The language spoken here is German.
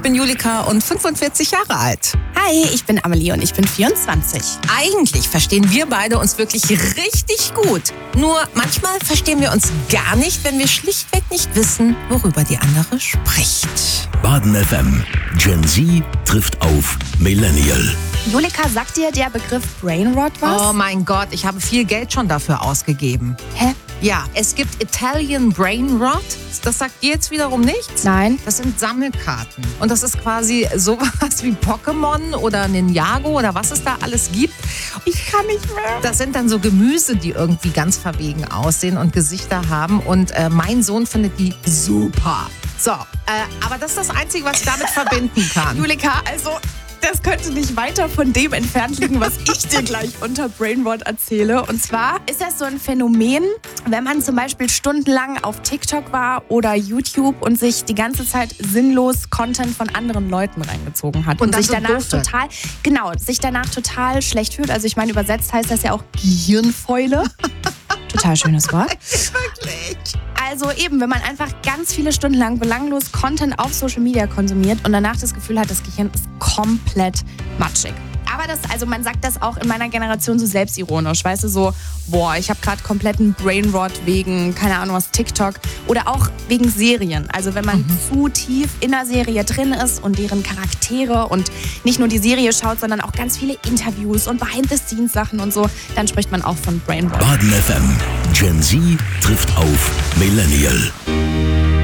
bin Julika und 45 Jahre alt. Hi, ich bin Amelie und ich bin 24. Eigentlich verstehen wir beide uns wirklich richtig gut. Nur manchmal verstehen wir uns gar nicht, wenn wir schlichtweg nicht wissen, worüber die andere spricht. Baden FM. Gen Z trifft auf Millennial. Julika, sagt dir der Begriff Brainrot was? Oh mein Gott, ich habe viel Geld schon dafür ausgegeben. Hä? Ja, es gibt Italian Brain Rot. Das sagt dir jetzt wiederum nichts? Nein. Das sind Sammelkarten. Und das ist quasi sowas wie Pokémon oder Ninjago oder was es da alles gibt. Ich kann nicht mehr. Das sind dann so Gemüse, die irgendwie ganz verwegen aussehen und Gesichter haben. Und mein Sohn findet die super. So, aber das ist das Einzige, was ich damit verbinden kann. Julika, also das könnte nicht weiter von dem entfernt liegen, was ich dir gleich unter Brainrot erzähle. Und zwar ist das so ein Phänomen, wenn man zum Beispiel stundenlang auf TikTok war oder YouTube und sich die ganze Zeit sinnlos Content von anderen Leuten reingezogen hat. Und sich so danach doof wird. sich danach total schlecht fühlt. Also ich meine, übersetzt heißt das ja auch Gehirnfäule. Total schönes Wort. Wirklich? Also eben, wenn man einfach ganz viele Stunden lang belanglos Content auf Social Media konsumiert und danach das Gefühl hat, das Gehirn ist komplett matschig. Aber man sagt das auch in meiner Generation so selbstironisch, weißt du, so, boah, ich habe gerade kompletten Brainrot wegen, keine Ahnung was, TikTok oder auch wegen Serien. Also wenn man zu tief in der Serie drin ist und deren Charaktere und nicht nur die Serie schaut, sondern auch ganz viele Interviews und Behind-the-Scenes-Sachen und so, dann spricht man auch von Brainrot. Baden FM. Gen Z trifft auf Millennial.